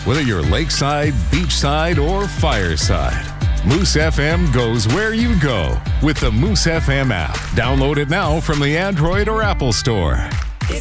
Whether you're lakeside, beachside, or fireside, Moose FM goes where you go with the Moose FM app. Download it now from the Android or Apple Store.